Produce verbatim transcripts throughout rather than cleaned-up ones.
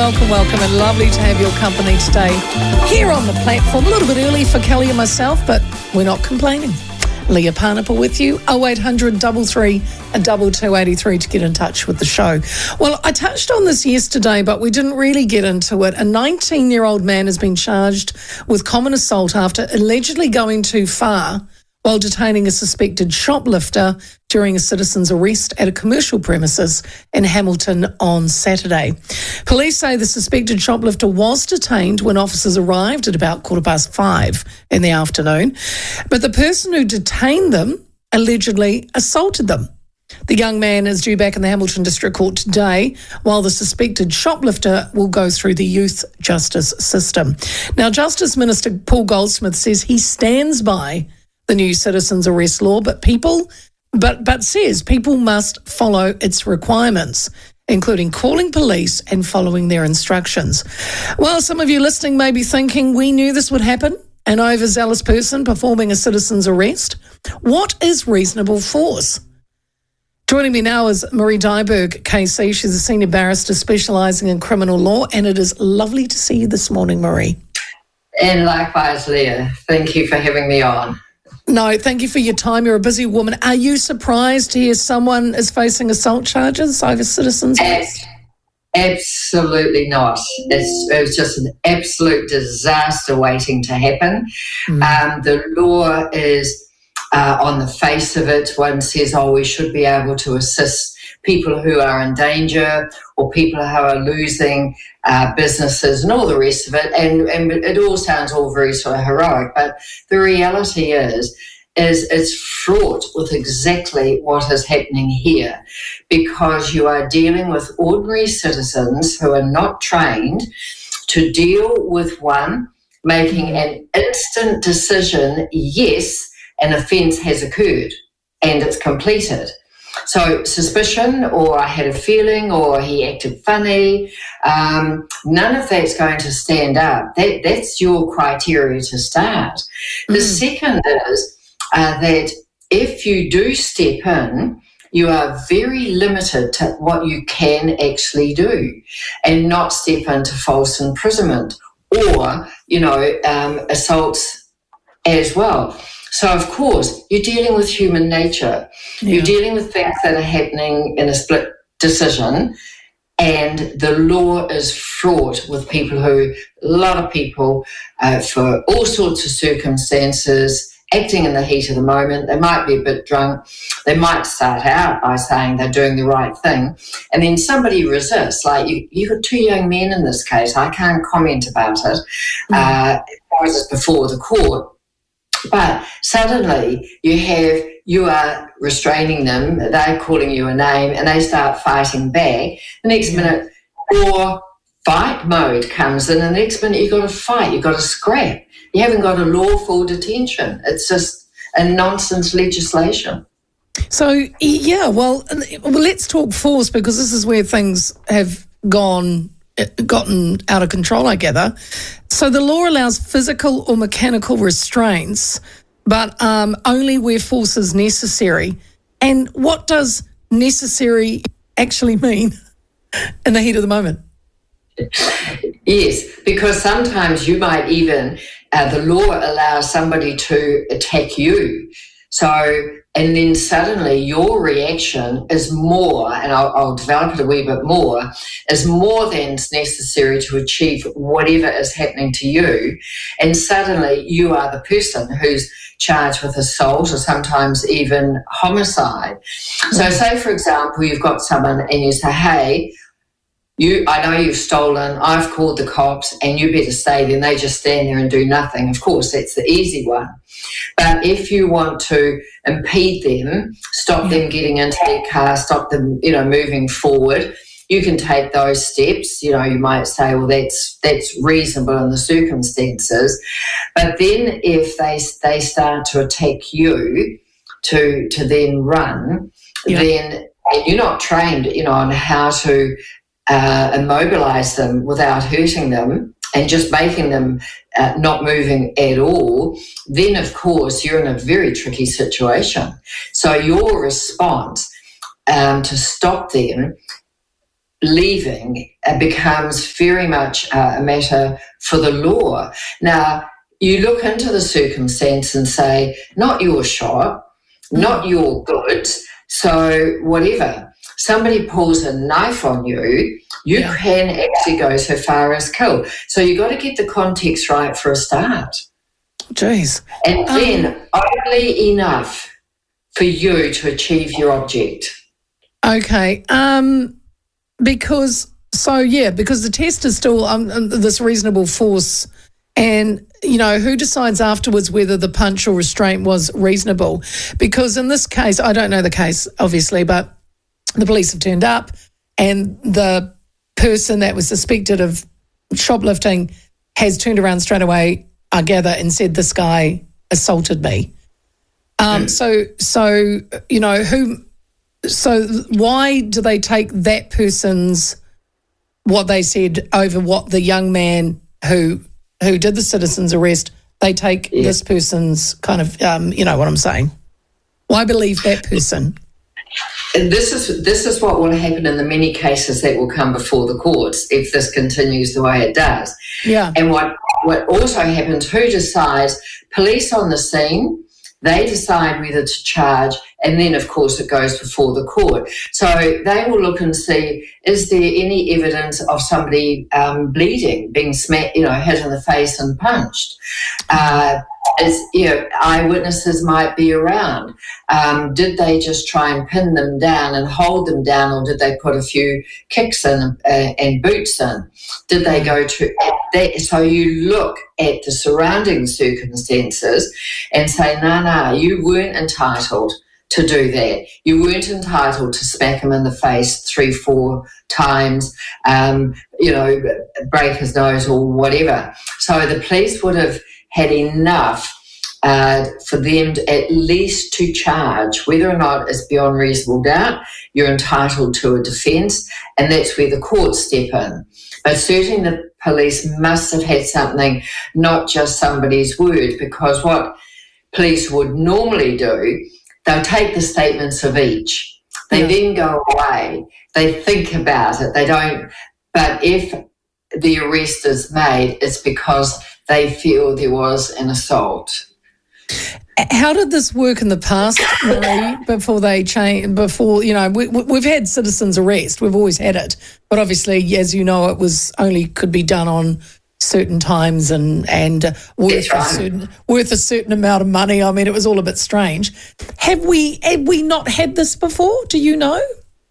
welcome, welcome, and lovely to have your company today here on the platform. A little bit early for Kelly and myself, but we're not complaining. Leah Parnapper with you, oh eight hundred, three three, two two eight three to get in touch with the show. Well, I touched on this yesterday, but we didn't really get into it. A nineteen-year-old man has been charged with common assault after allegedly going too far while detaining a suspected shoplifter during a citizen's arrest at a commercial premises in Hamilton on Saturday. Police say the suspected shoplifter was detained when officers arrived at about quarter past five in the afternoon, but the person who detained them allegedly assaulted them. The young man is due back in the Hamilton District Court today, while the suspected shoplifter will go through the youth justice system. Now, Justice Minister Paul Goldsmith says he stands by the new citizens arrest law, but people, but but says people must follow its requirements, including calling police and following their instructions. Well, some of you listening may be thinking, we knew this would happen, an overzealous person performing a citizen's arrest. What is reasonable force? Joining me now is Marie Dyberg, K C. She's a senior barrister specialising in criminal law, and it is lovely to see you this morning, Marie. And likewise, Leah. Thank you for having me on. No, thank you for your time. You're a busy woman. Are you surprised to hear someone is facing assault charges over citizens' arrest? Absolutely not. It's, it was just an absolute disaster waiting to happen. Mm. Um, the law is, uh, on the face of it, one says, oh, we should be able to assist people who are in danger or people who are losing uh, businesses and all the rest of it. And, and it all sounds all very sort of heroic, but the reality is, is it's fraught with exactly what is happening here, because you are dealing with ordinary citizens who are not trained to deal with one, making an instant decision, yes, an offence has occurred and it's completed. So suspicion, or I had a feeling, or he acted funny, um, none of that's going to stand up. That, that's your criteria to start. Mm. The second is uh, that if you do step in, you are very limited to what you can actually do, and not step into false imprisonment or, you know, um, assaults as well. So, of course, you're dealing with human nature. Yeah. You're dealing with things that are happening in a split decision, and the law is fraught with people who, a lot of people, uh, for all sorts of circumstances, acting in the heat of the moment. They might be a bit drunk. They might start out by saying they're doing the right thing, and then somebody resists. Like, you, you've got two young men in this case. I can't comment about it. Mm. Uh, I was before the court. But suddenly you have, you are restraining them, they're calling you a name, and they start fighting back. The next minute, or fight mode comes in, and the next minute you've got to fight, you've got to scrap. You haven't got a lawful detention. It's just a nonsense legislation. So, yeah, well, well let's talk force, because this is where things have gone gotten out of control, I gather. So the law allows physical or mechanical restraints, but um, only where force is necessary. And what does necessary actually mean in the heat of the moment? Yes, because sometimes you might even, uh, the law allows somebody to attack you. So, and then suddenly your reaction is more, and I'll, I'll develop it a wee bit more, is more than necessary to achieve whatever is happening to you. And suddenly you are the person who's charged with assault or sometimes even homicide. Mm-hmm. So say, for example, you've got someone and you say, hey, You, I know you've stolen, I've called the cops, and you better stay there, and they just stand there and do nothing. Of course, that's the easy one. But if you want to impede them, stop them getting into their car, stop them, you know, moving forward, you can take those steps. You know, you might say, well, that's that's reasonable in the circumstances. But then if they they start to attack you to to then run, yeah. then and you're not trained, you know, on how to Uh, immobilise them without hurting them and just making them uh, not moving at all, then of course you're in a very tricky situation. So your response um, to stop them leaving uh, becomes very much uh, a matter for the law. Now, you look into the circumstance and say, not your shot, not your goods, so whatever. Somebody pulls a knife on you, you yeah. can actually go so far as kill. So you've got to get the context right for a start. Jeez. And um, then only enough for you to achieve your object. Okay. Um, because, so yeah, because the test is still um, this reasonable force, and, you know, who decides afterwards whether the punch or restraint was reasonable? Because in this case, I don't know the case, obviously, but the police have turned up and the person that was suspected of shoplifting has turned around straight away, I gather, and said, this guy assaulted me. Um, mm. So, so you know, who... So why do they take that person's, what they said, over what the young man who who did the citizen's arrest, they take yeah. this person's kind of, um, you know what I'm saying? Why believe that person? And this is this is what will happen in the many cases that will come before the courts if this continues the way it does. Yeah. And what, what also happens, who decides? Police on the scene, they decide whether to charge, and then, of course, it goes before the court. So they will look and see, is there any evidence of somebody um, bleeding, being smacked, you know, hit in the face and punched? Uh, is, you know, eyewitnesses might be around. Um, did they just try and pin them down and hold them down, or did they put a few kicks in uh, and boots in? Did they go to that? So you look at the surrounding circumstances and say, no, no, you weren't entitled to do that. You weren't entitled to smack him in the face three, four times, um, you know, break his nose or whatever. So the police would have had enough uh, for them to, at least to charge, whether or not it's beyond reasonable doubt, you're entitled to a defence, and that's where the courts step in. But certainly the police must have had something, not just somebody's word, because what police would normally do, they'll take the statements of each. They yeah. then go away. They think about it. They don't. But if the arrest is made, it's because they feel there was an assault. How did this work in the past, Marie, before they change? Before, you know, we, we've had citizens arrest. We've always had it. But obviously, as you know, it was only could be done on certain times and and uh, worth right. a certain worth a certain amount of money. I mean, it was all a bit strange. Have we have we not had this before? Do you know?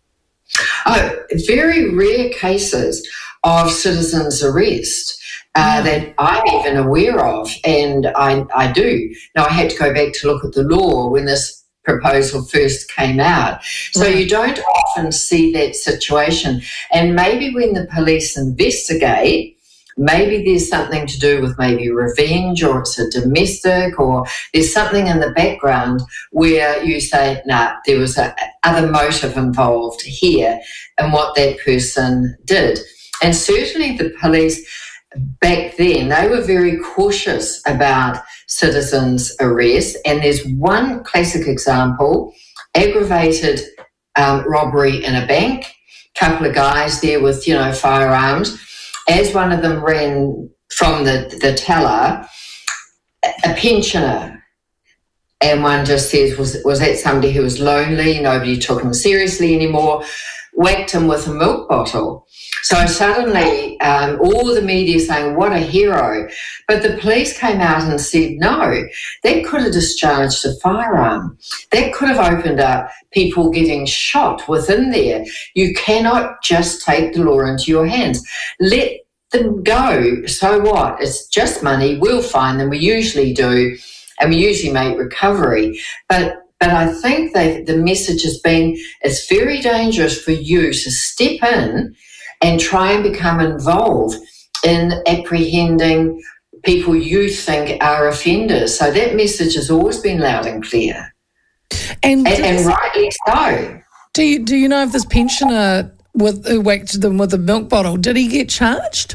Oh, very rare cases of citizens arrest uh, yeah. that I'm even aware of, and I I do. Now I had to go back to look at the law when this proposal first came out. So right. you don't often see that situation, and maybe when the police investigate, maybe there's something to do with maybe revenge, or it's a domestic, or there's something in the background where you say, nah, there was a other motive involved here in what that person did. And certainly the police back then, they were very cautious about citizens' arrest. And there's one classic example, aggravated um, robbery in a bank, couple of guys there with, you know, firearms. As one of them ran from the, the teller, a pensioner, and one just says, was, was that somebody who was lonely? Nobody took him seriously anymore, whacked him with a milk bottle. So suddenly um, all the media saying, what a hero. But the police came out and said, no, that could have discharged a firearm. That could have opened up people getting shot within there. You cannot just take the law into your hands. Let them go. So what? It's just money. We'll find them. We usually do, and we usually make recovery. But But I think they, the message has been, it's very dangerous for you to step in and try and become involved in apprehending people you think are offenders. So that message has always been loud and clear, and, and, and rightly so. Do you, do you know if this pensioner with, who whacked them with a milk bottle, did he get charged?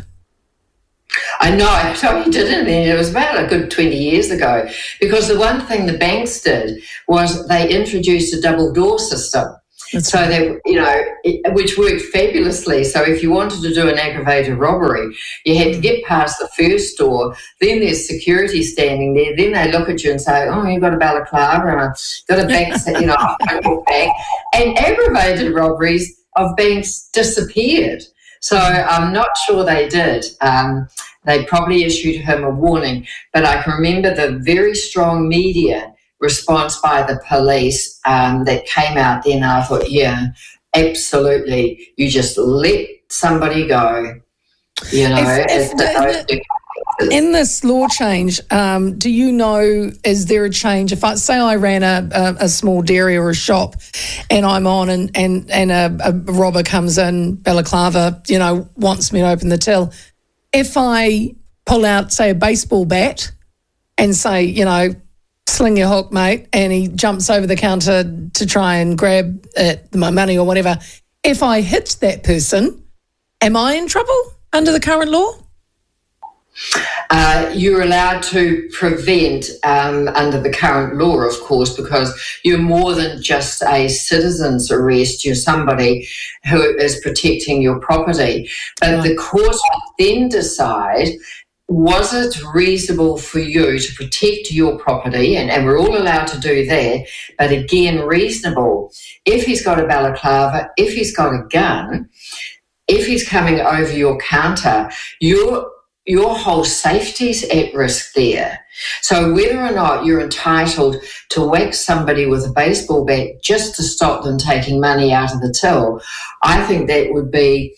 I know, so he didn't, and it was about a good twenty years ago, because the one thing the banks did was they introduced a double door system. That's so right. that, you know, it, which worked fabulously. So if you wanted to do an aggravated robbery, you had mm. to get past the first door. Then there's security standing there. Then they look at you and say, "Oh, you've got a balaclava and I've got a back, you know, a bag." And aggravated robberies of banks disappeared. So I'm not sure they did. Um, they probably issued him a warning. But I can remember the very strong media response by the police um, that came out then. I thought, yeah, absolutely. You just let somebody go, you know. If, if the, in this law change, um, do you know, is there a change? If I say I ran a, a, a small dairy or a shop and I'm on and, and, and a, a robber comes in, balaclava, you know, wants me to open the till. If I pull out, say, a baseball bat and say, you know, sling your hook, mate, and he jumps over the counter to try and grab it, my money or whatever, if I hit that person, am I in trouble under the current law? Uh, you're allowed to prevent um, under the current law, of course, because you're more than just a citizen's arrest. You're somebody who is protecting your property. But right. the court would then decide, was it reasonable for you to protect your property? And, and we're all allowed to do that. But again, reasonable. If he's got a balaclava, if he's got a gun, if he's coming over your counter, you're your whole safety's at risk there. So whether or not you're entitled to whack somebody with a baseball bat just to stop them taking money out of the till, I think that would be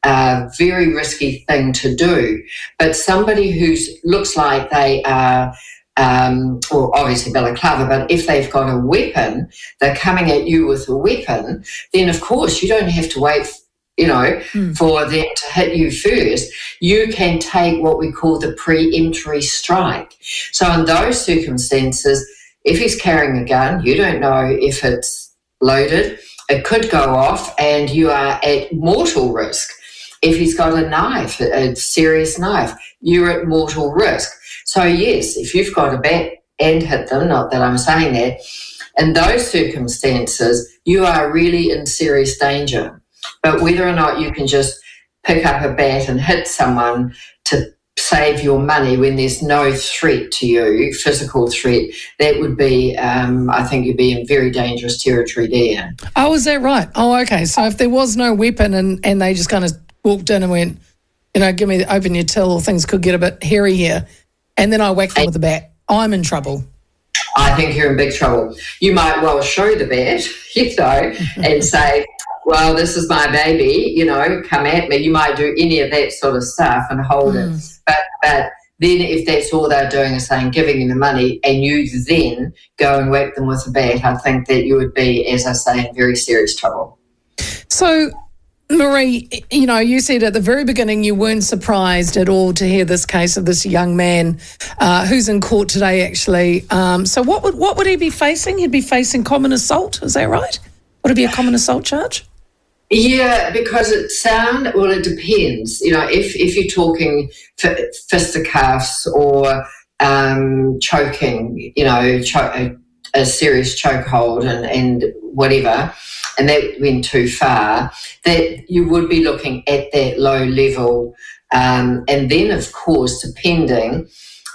a very risky thing to do. But somebody who looks like they are, um, well, obviously balaclava, but if they've got a weapon, they're coming at you with a weapon, then of course you don't have to wait you know, mm. for them to hit you first. You can take what we call the pre-emptory strike. So in those circumstances, if he's carrying a gun, you don't know if it's loaded, it could go off and you are at mortal risk. If he's got a knife, a serious knife, you're at mortal risk. So yes, if you've got a bat and hit them, not that I'm saying that, in those circumstances, you are really in serious danger. But whether or not you can just pick up a bat and hit someone to save your money when there's no threat to you, physical threat, that would be, um, I think you'd be in very dangerous territory there. Oh, is that right? Oh, okay. So if there was no weapon and, and they just kind of walked in and went, you know, give me, open your till, things could get a bit hairy here, and then I whack them with a bat, I'm in trouble. I think you're in big trouble. You might well show the bat, you know, and say, well, this is my baby, you know, come at me. You might do any of that sort of stuff and hold mm. it. But but then if that's all they're doing is saying, giving you the money, and you then go and whack them with a bat, I think that you would be, as I say, in very serious trouble. So, Marie, you know, you said at the very beginning you weren't surprised at all to hear this case of this young man uh, who's in court today, actually. Um, so what would what would he be facing? He'd be facing common assault, is that right? Would it be a common assault charge? Yeah, because it sound well. It depends. You know, if if you're talking f- fisticuffs or um, choking, you know, cho- a, a serious chokehold and and whatever, and that went too far, that you would be looking at that low level, um, and then of course, depending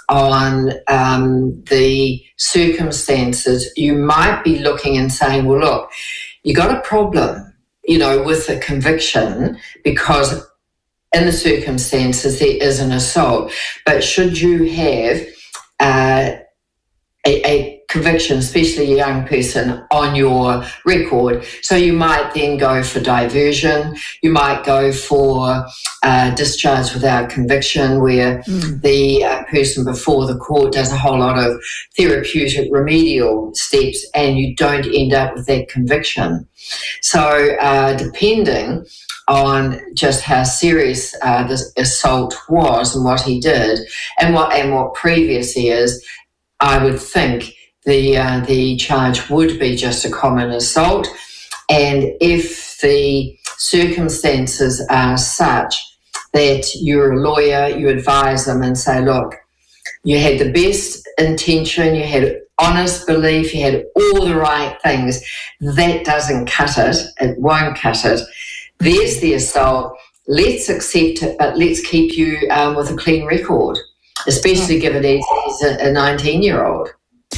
on um, the circumstances, you might be looking and saying, well, look, you got a problem, you know, with a conviction because in the circumstances there is an assault. But should you have uh, a, a conviction, especially a young person, on your record, so you might then go for diversion, you might go for uh, discharge without conviction, where mm. the uh, person before the court does a whole lot of therapeutic remedial steps and you don't end up with that conviction. So uh, depending on just how serious uh, this assault was and what he did and what and what previous is, I would think the uh, the charge would be just a common assault. And if the circumstances are such that you're a lawyer, you advise them and say, look, you had the best intention, you had honest belief, you had all the right things. That doesn't cut it. It won't cut it. There's the assault. Let's accept it, but let's keep you um, with a clean record, especially given he's a nineteen-year-old.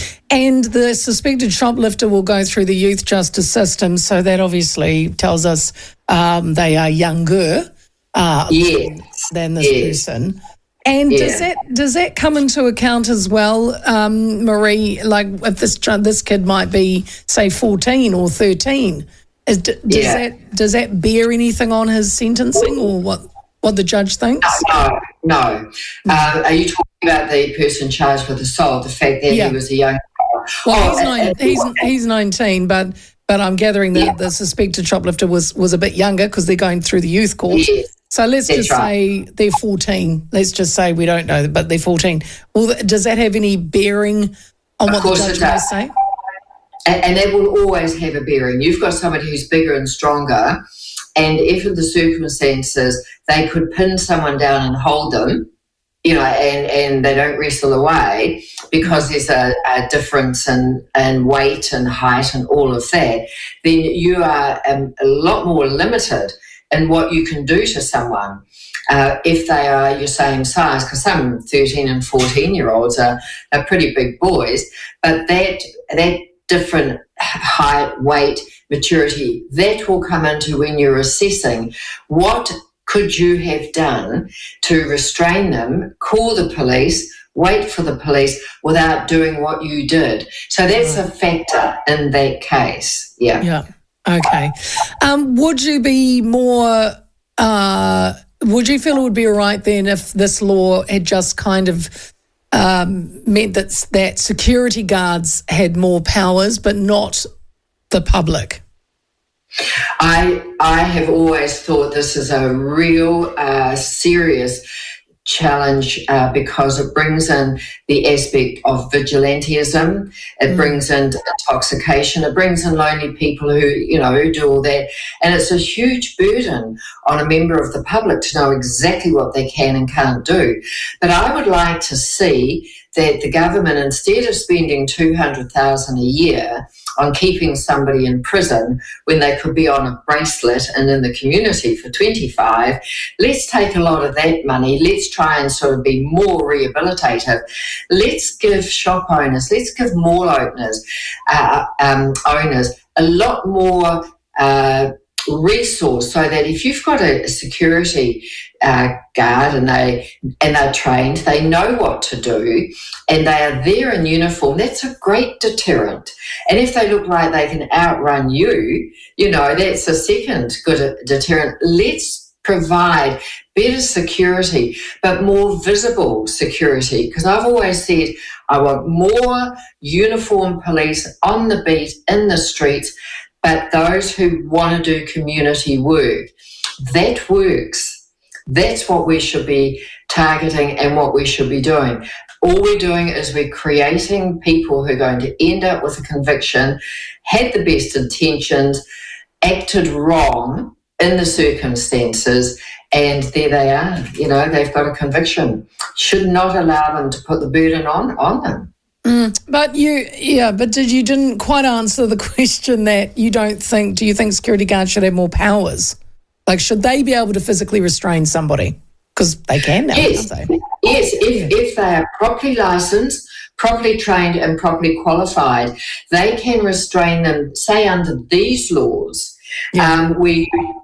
And the suspected shoplifter will go through the youth justice system, so that obviously tells us um, they are younger uh, yes. than this yes. person. And yeah. does that does that come into account as well, um, Marie? Like, if this this kid might be, say, fourteen or thirteen, is, does yeah. that does that bear anything on his sentencing, or what what the judge thinks? No, no. no. Um, are you talking about the person charged with assault? The fact that yeah. he was a young. Well, oh, he's, nine, and, he's he's nineteen, but but I'm gathering that yeah. the suspected shoplifter was was a bit younger because they're going through the youth court. Yes. So let's That's just right. say they're fourteen. Let's just say we don't know, but they're fourteen. Well, does that have any bearing on of what the judge may say? And, and that will always have a bearing. You've got somebody who's bigger and stronger, and if in the circumstances they could pin someone down and hold them, you know, and, and they don't wrestle away because there's a, a difference in, in weight and height and all of that, then you are um, a lot more limited in what you can do to someone uh, if they are your same size, because some thirteen and fourteen-year-olds are, are pretty big boys, but that that different height, weight, maturity, that will come into when you're assessing what could you have done to restrain them, call the police, wait for the police without doing what you did. So that's a factor in that case. Yeah. Yeah. Okay. Um, would you be more, uh, would you feel it would be all right then if this law had just kind of um, meant that, that security guards had more powers but not the public? I I have always thought this is a real uh, serious challenge uh, because it brings in the aspect of vigilantism, it mm. brings in intoxication, it brings in lonely people who, you know, who do all that, and it's a huge burden on a member of the public to know exactly what they can and can't do. But I would like to see that the government, instead of spending two hundred thousand dollars a year on keeping somebody in prison when they could be on a bracelet and in the community for twenty-five, let's take a lot of that money, let's try and sort of be more rehabilitative. Let's give shop owners, let's give mall owners, uh, um, owners a lot more uh, resource, so that if you've got a, a security uh, guard and they and they're trained, they know what to do, and they are there in uniform, that's a great deterrent. And if they look like they can outrun you, you know, that's a second good deterrent. Let's provide better security, but more visible security, because I've always said I want more uniformed police on the beat, in the streets, but those who want to do community work. That works. That's what we should be targeting and what we should be doing. All we're doing is we're creating people who are going to end up with a conviction, had the best intentions, acted wrong in the circumstances, and there they are. You know, they've got a conviction. Should not allow them to put the burden on, on them. Mm, but you, yeah, but did you didn't quite answer the question that you don't think, do you think security guards should have more powers? Like, should they be able to physically restrain somebody? Because they can now, yes. can't they? Yes, if, if they are properly licensed, properly trained and properly qualified, they can restrain them, say, under these laws. Yeah. Um, we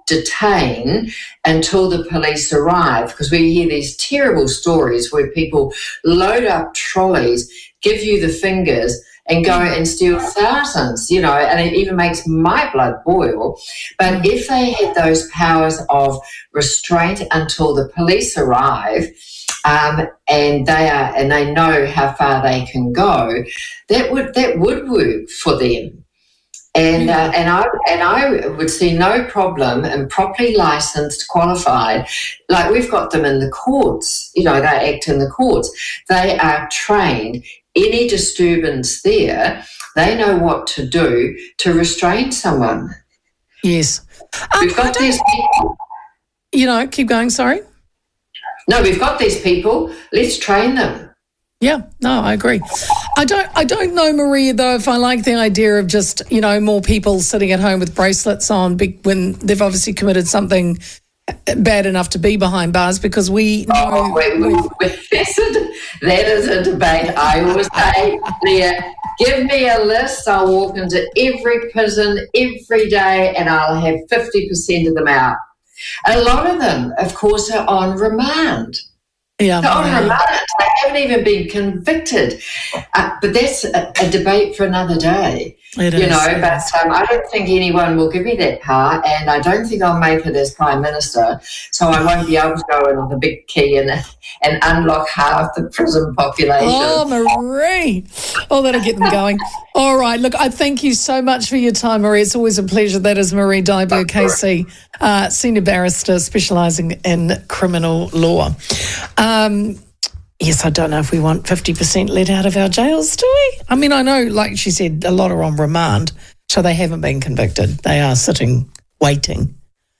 detain until the police arrive, because we hear these terrible stories where people load up trolleys, give you the fingers and go and steal thousands, you know, and it even makes my blood boil. But if they had those powers of restraint until the police arrive, um, and they are and they know how far they can go, that would that would work for them. And uh, and I and I would see no problem in properly licensed, qualified, like we've got them in the courts. You know, they act in the courts. They are trained. Any disturbance there, they know what to do to restrain someone. Yes, we've um, got these people. You know, keep going. Sorry. No, we've got these people. Let's train them. Yeah, no, I agree. I don't I don't know, Maria, though, if I like the idea of just, you know, more people sitting at home with bracelets on big, when they've obviously committed something bad enough to be behind bars, because we know... Oh, we, we, we, that is a debate. I always say, Leah, give me a list. I'll walk into every prison every day and I'll have fifty percent of them out. A lot of them, of course, are on remand. Yeah, They're on remand. They haven't even been convicted. Uh, but that's a, a debate for another day. It you is, know, it but is. um, I don't think anyone will give me that power, and I don't think I'll make it as Prime Minister, so I won't be able to go in with a big key and, and unlock half the prison population. Oh, Marie. Oh, that'll get them going. All right. Look, I thank you so much for your time, Marie. It's always a pleasure. That is Marie Dyberg, K C, uh, senior barrister specialising in criminal law. Um, yes, I don't know if we want fifty percent let out of our jails, do we? I mean, I know, like she said, a lot are on remand, so they haven't been convicted. They are sitting, waiting.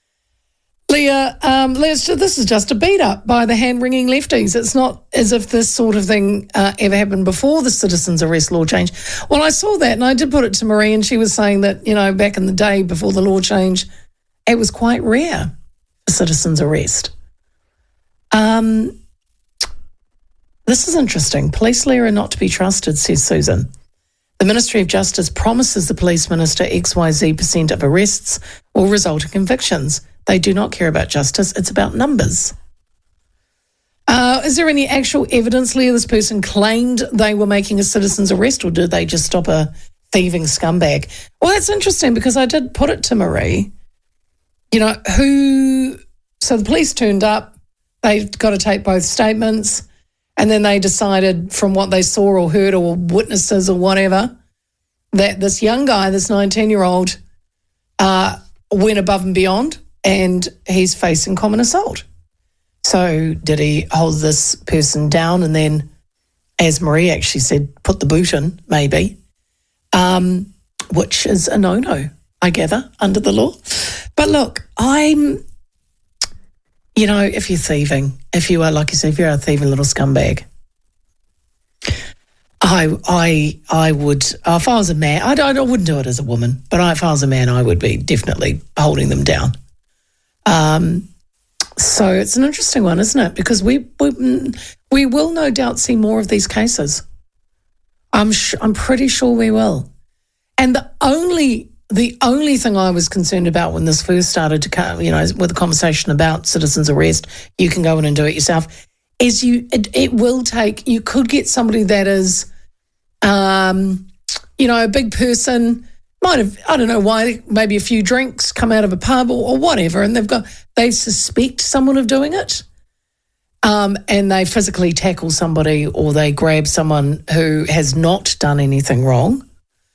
Leah, um, Leah, this is just a beat up by the hand-wringing lefties. It's not as if this sort of thing uh, ever happened before the citizens' arrest law change. Well, I saw that and I did put it to Marie, and she was saying that, you know, back in the day before the law change, it was quite rare for citizens' arrest. Um, this is interesting. Police, Leah, are not to be trusted, says Susan. The Ministry of Justice promises the Police Minister X Y Z percent of arrests will result in convictions. They do not care about justice. It's about numbers. Uh, is there any actual evidence, Leah, this person claimed they were making a citizen's arrest, or did they just stop a thieving scumbag? Well, that's interesting, because I did put it to Marie, you know, who... So the police turned up, they got to take both statements, and then they decided from what they saw or heard or witnesses or whatever that this young guy, this nineteen-year-old, uh, went above and beyond, and he's facing common assault. So did he hold this person down and then, as Marie actually said, put the boot in, maybe, um, which is a no-no, I gather, under the law. But look, I'm, you know, if you're thieving, if you are, like you said, if you're a thieving little scumbag, I I I would, if I was a man, I, I wouldn't do it as a woman, but if I was a man, I would be definitely holding them down. Um, so it's an interesting one, isn't it? Because we we, we will no doubt see more of these cases. I'm sh- I'm pretty sure we will. And the only the only thing I was concerned about when this first started to come, you know, with the conversation about citizens' arrest, you can go in and do it yourself, is you it, it will take, you could get somebody that is, um, you know, a big person, might have, I don't know why, maybe a few drinks, come out of a pub or, or whatever, and they've got, they suspect someone of doing it, um, and they physically tackle somebody or they grab someone who has not done anything wrong.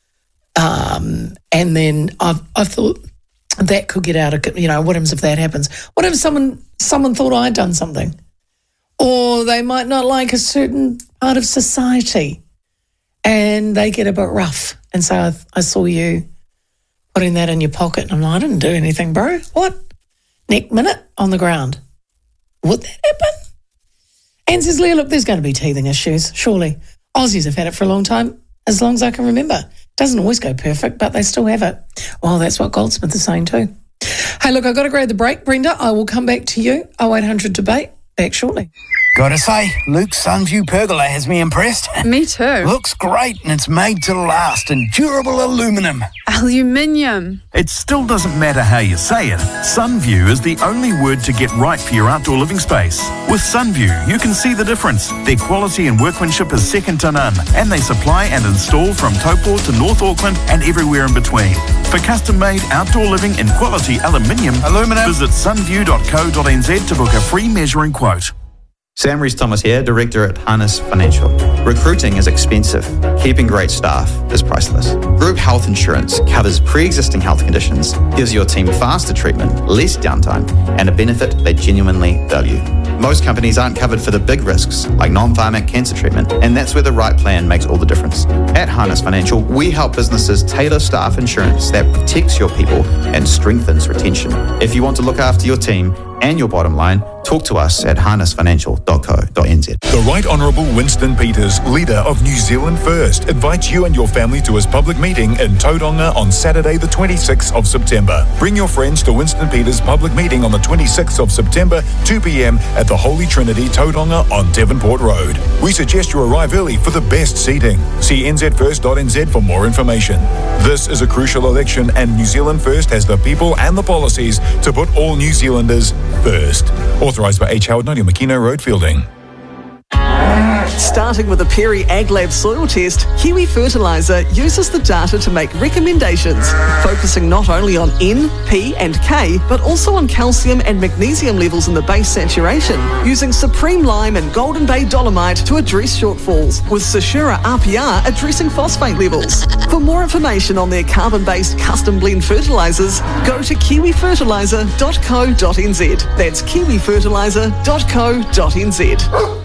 Um, and then I've, I thought that could get out of, you know, what happens if that happens? What if someone, someone thought I'd done something? Or they might not like a certain part of society and they get a bit rough. And so I, I saw you putting that in your pocket and I'm like, I didn't do anything, bro. What? Next minute on the ground. Would that happen? And says, Leah, look, there's going to be teething issues, surely. Aussies have had it for a long time, as long as I can remember. Doesn't always go perfect, but they still have it. Well, that's what Goldsmith is saying too. Hey, look, I've got to grab the break, Brenda. I will come back to you. oh eight hundred debate. Back shortly. Gotta say, Luke's Sunview pergola has me impressed. Me too. Looks great and it's made to last in durable aluminum. Aluminium. It still doesn't matter how you say it. Sunview is the only word to get right for your outdoor living space. With Sunview, you can see the difference. Their quality and workmanship is second to none, and they supply and install from Taupo to North Auckland and everywhere in between. For custom-made outdoor living in quality aluminium, Aluminum. visit sunview dot co dot n z to book a free measuring quote. Sam Rees-Thomas here, Director at Harness Financial. Recruiting is expensive. Keeping great staff is priceless. Group health insurance covers pre-existing health conditions, gives your team faster treatment, less downtime, and a benefit they genuinely value. Most companies aren't covered for the big risks, like non-pharmac cancer treatment, and that's where the right plan makes all the difference. At Harness Financial, we help businesses tailor staff insurance that protects your people and strengthens retention. If you want to look after your team and your bottom line, Talk to us at harness financial dot co dot n z. The Right Honourable Winston Peters, leader of New Zealand First, invites you and your family to his public meeting in Tauranga on Saturday the twenty-sixth of September. Bring your friends to Winston Peters' public meeting on the twenty-sixth of September, two p.m. at the Holy Trinity, Tauranga on Devonport Road. We suggest you arrive early for the best seating. See n z first dot n z for more information. This is a crucial election and New Zealand First has the people and the policies to put all New Zealanders first. Authorised by H. Howard Noti Makino Road, Fielding. Starting with a Perry AgLab soil test, Kiwi Fertiliser uses the data to make recommendations, focusing not only on N, P and K, but also on calcium and magnesium levels in the base saturation, using Supreme Lime and Golden Bay Dolomite to address shortfalls, with Sashura R P R addressing phosphate levels. For more information on their carbon-based custom blend fertilisers, go to kiwi fertiliser dot co dot n z. That's kiwi fertiliser dot co dot n z.